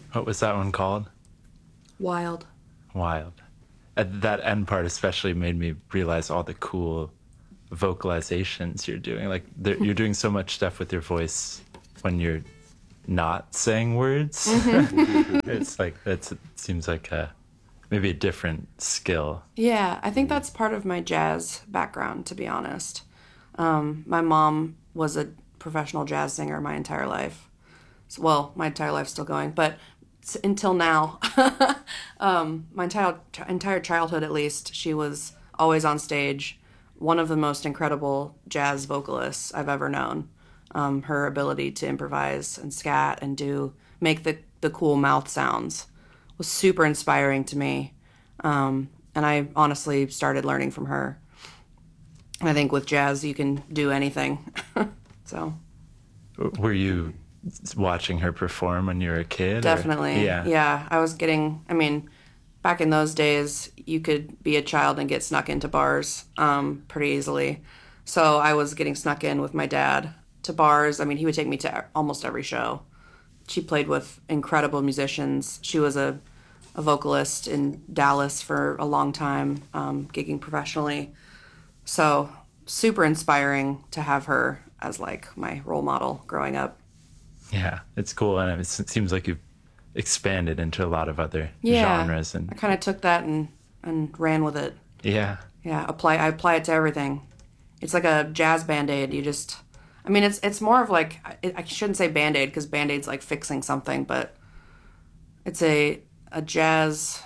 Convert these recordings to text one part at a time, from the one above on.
What was that one called? Wild. Wild. That end part especially made me realize all the cool vocalizations you're doing. Like you're doing so much stuff with your voice when you're not saying words. It's like it seems like maybe a different skill. Yeah, I think that's part of my jazz background, to be honest. My mom was a professional jazz singer my entire life. Well, my entire life's still going, but until now, my entire childhood at least, she was always on stage. One of the most incredible jazz vocalists I've ever known. Her ability to improvise and scat and make the cool mouth sounds was super inspiring to me. And I honestly started learning from her. And I think with jazz, you can do anything. So. Were you watching her perform when you were a kid? Definitely. Or? Yeah. Back in those days, you could be a child and get snuck into bars pretty easily. So I was getting snuck in with my dad to bars. He would take me to almost every show. She played with incredible musicians. She was a vocalist in Dallas for a long time, gigging professionally. So super inspiring to have her as like my role model growing up. Yeah, it's cool. And it seems like you've expanded into a lot of other genres. And I kind of took that and ran with it. Yeah. Yeah, I apply it to everything. It's like a jazz Band-Aid. It's more of like, I shouldn't say Band-Aid because Band-Aid's like fixing something, but it's a jazz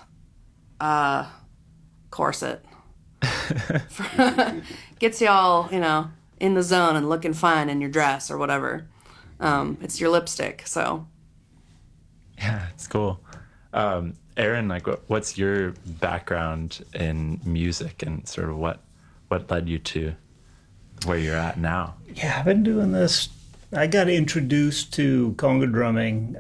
corset. Gets you all, in the zone and looking fine in your dress or whatever. It's your lipstick, so. Yeah, it's cool. Aaron, like, what's your background in music and sort of what led you to where you're at now? Yeah, I've been doing this. I got introduced to conga drumming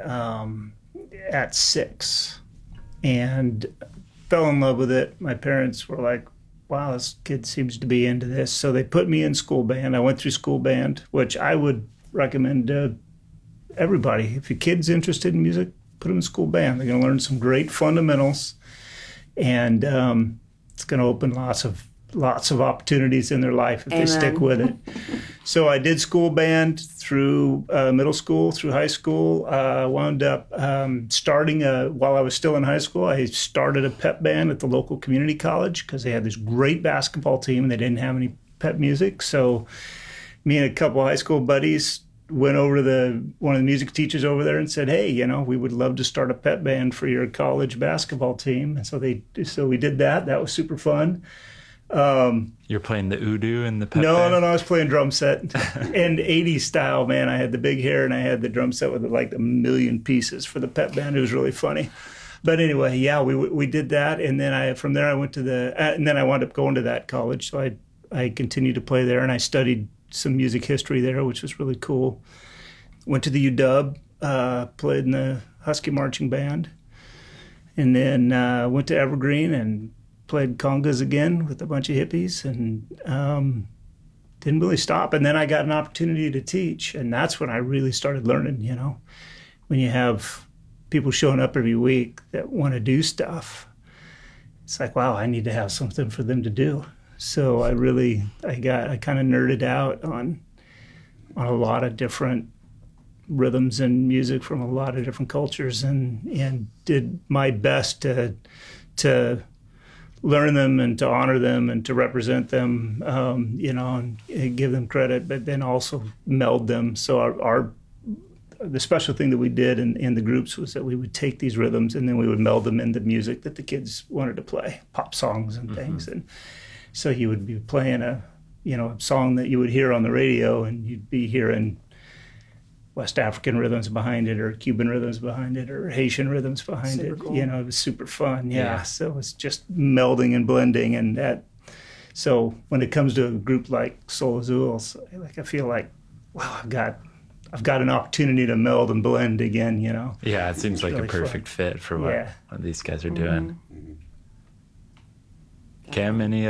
at 6 and fell in love with it. My parents were like, wow, this kid seems to be into this. So they put me in school band. I went through school band, which I would recommend to everybody. If your kid's interested in music, put them in school band. They're going to learn some great fundamentals, and it's going to open lots of opportunities in their life if Amen. They stick with it. So I did school band through middle school, through high school. Wound up starting while I was still in high school, I started a pep band at the local community college because they had this great basketball team and they didn't have any pep music. So me and a couple of high school buddies went over to one of the music teachers over there and said, hey, we would love to start a pep band for your college basketball team. And so we did that. That was super fun. You're playing the oud in the pep No, band? I was playing drum set and 80s style, man. I had the big hair and I had the drum set with like a million pieces for the pep band. It was really funny. But anyway, yeah, we did that. And then from there I went to and then I wound up going to that college. So I continued to play there and I studied some music history there, which was really cool. Went to the UW, played in the Husky Marching Band, and then went to Evergreen and played congas again with a bunch of hippies, and didn't really stop. And then I got an opportunity to teach, and that's when I really started learning, when you have people showing up every week that want to do stuff, it's like, wow, I need to have something for them to do. So I kind of nerded out on a lot of different rhythms and music from a lot of different cultures, and did my best to learn them and to honor them and to represent them, and give them credit, but then also meld them. So the special thing that we did in the groups was that we would take these rhythms and then we would meld them into music that the kids wanted to play, pop songs and things. And so you would be playing a song that you would hear on the radio, and you'd be hearing West African rhythms behind it, or Cuban rhythms behind it, or Haitian rhythms behind Super it. cool. It was super fun. Yeah. So it's just melding and blending, and that. So when it comes to a group like Soul Azules, I feel like, wow, I've got an opportunity to meld and blend again. Yeah, it seems like really a perfect fit for what these guys are doing. Cam, any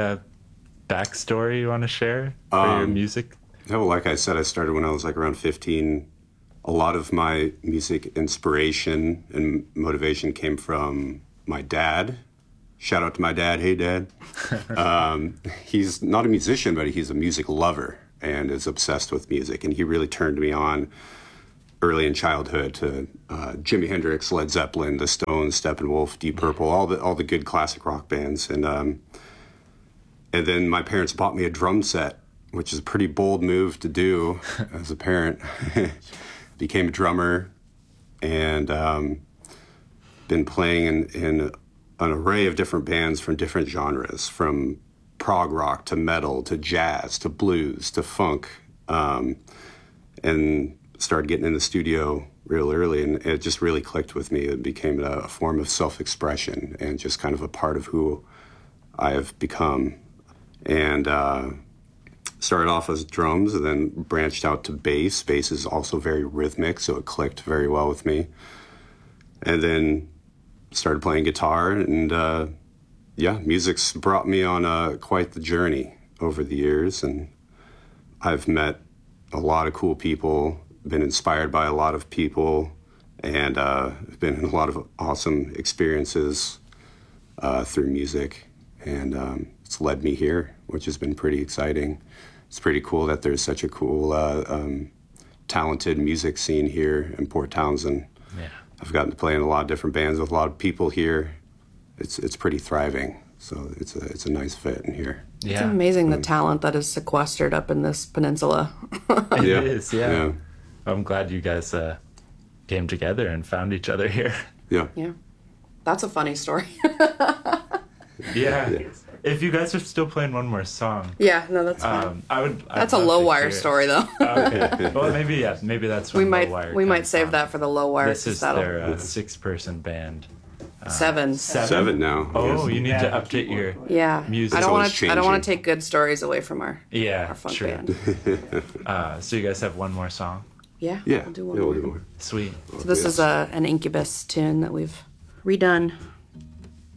backstory you want to share for your music? Yeah, well, like I said, I started when I was like around 15, a lot of my music inspiration and motivation came from my dad. Shout out to my dad. Hey, Dad. He's not a musician, but he's a music lover and is obsessed with music. And he really turned me on early in childhood to Jimi Hendrix, Led Zeppelin, The Stones, Steppenwolf, Deep Purple, all the good classic rock bands. And then my parents bought me a drum set, which is a pretty bold move to do as a parent. Became a drummer and been playing in an array of different bands from different genres, from prog rock to metal to jazz to blues to funk, and started getting in the studio real early, and it just really clicked with me. It became a form of self-expression and just kind of a part of who I have become. And started off as drums and then branched out to bass. Bass is also very rhythmic, so it clicked very well with me. And then started playing guitar, and music's brought me on quite the journey over the years, and I've met a lot of cool people, been inspired by a lot of people, and been in a lot of awesome experiences through music, and it's led me here, which has been pretty exciting. It's pretty cool that there's such a cool, talented music scene here in Port Townsend. Yeah. I've gotten to play in a lot of different bands with a lot of people here. It's pretty thriving, so it's a nice fit in here. Yeah. It's amazing the talent that is sequestered up in this peninsula. It is, yeah. I'm glad you guys came together and found each other here. Yeah. Yeah. That's a funny story. Yeah. If you guys are still playing one more song, Yeah, no, that's fine. I'd That's a love low to wire hear it. story, though. Okay. Well, maybe that's we when might Low Wire we might comes save on. that for the low wire. This is That'll- their 6-person band. seven. Seven now. Oh, Yes. you need Yeah, to update your Yeah, music. I don't always want to. I don't want changing. to take good stories away from our funk true. band. So you guys have one more song. Yeah, Yeah. we'll do one we'll more. do more. Sweet. So this is an Incubus tune that we've redone.